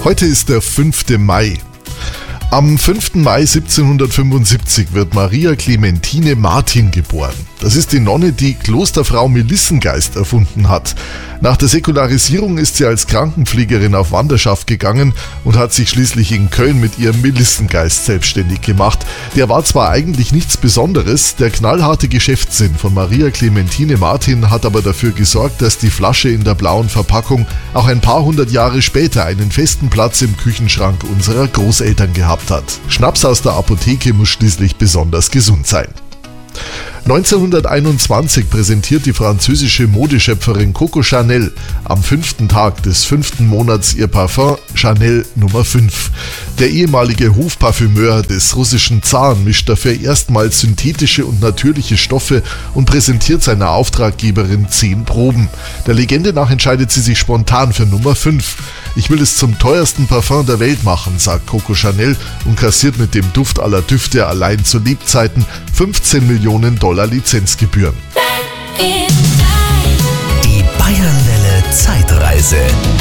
Heute ist der 5. Mai. Am 5. Mai 1775 wird Maria Clementine Martin geboren. Das ist die Nonne, die Klosterfrau Melissengeist erfunden hat. Nach der Säkularisierung ist sie als Krankenpflegerin auf Wanderschaft gegangen und hat sich schließlich in Köln mit ihrem Melissengeist selbstständig gemacht. Der war zwar eigentlich nichts Besonderes, der knallharte Geschäftssinn von Maria Clementine Martin hat aber dafür gesorgt, dass die Flasche in der blauen Verpackung auch ein paar hundert Jahre später einen festen Platz im Küchenschrank unserer Großeltern gehabt hat. Schnaps aus der Apotheke muss schließlich besonders gesund sein. 1921 präsentiert die französische Modeschöpferin Coco Chanel am 5. Tag des 5. Monats ihr Parfum Chanel Nummer 5. Der ehemalige Hofparfümeur des russischen Zaren mischt dafür erstmals synthetische und natürliche Stoffe und präsentiert seiner Auftraggeberin 10 Proben. Der Legende nach entscheidet sie sich spontan für Nummer 5. Ich will es zum teuersten Parfum der Welt machen, sagt Coco Chanel und kassiert mit dem Duft aller Düfte allein zu Lebzeiten 15 Millionen Dollar Lizenzgebühren. Die Bayernwelle Zeitreise.